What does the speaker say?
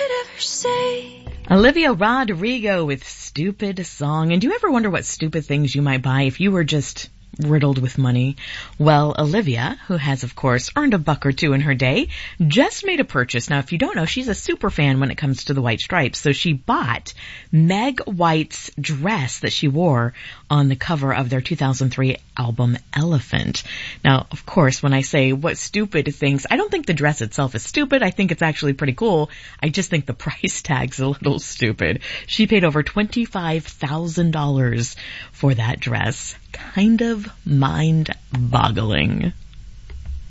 could ever say. Olivia Rodrigo with Stupid Song. And do you ever wonder what stupid things you might buy if you were just riddled with money? Well, Olivia, who has, of course, earned $1 or $2 in her day, just made a purchase. Now, if you don't know, she's a super fan when it comes to the White Stripes. So she bought Meg White's dress that she wore on the cover of their 2003 album Elephant. Now, of course, when I say what stupid things, I don't think the dress itself is stupid. I think it's actually pretty cool. I just think the price tag's a little stupid. She paid over $25,000 for that dress. Kind of mind-boggling.